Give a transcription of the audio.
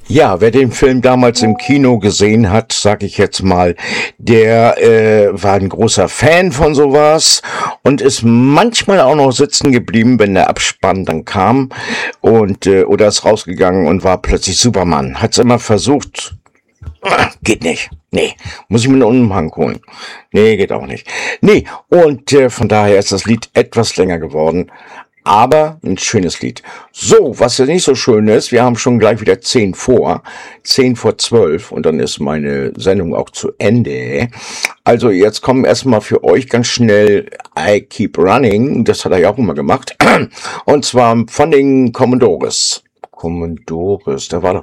Ja, wer den Film damals im Kino gesehen hat, sag ich jetzt mal, der war ein großer Fan von sowas und ist manchmal auch noch sitzen geblieben, wenn der Abspann dann kam und oder ist rausgegangen und war plötzlich Superman. Hat's immer versucht. Geht nicht. Nee, muss ich mir einen Umhang holen. Nee, geht auch nicht. Nee, und von daher ist das Lied etwas länger geworden. Aber ein schönes Lied. So, was ja nicht so schön ist, wir haben schon gleich wieder 10 vor 12 und dann ist meine Sendung auch zu Ende. Also jetzt kommen erstmal für euch ganz schnell I Keep Running, das hat er ja auch immer gemacht. Und zwar von den Commodores. Commodores, da war doch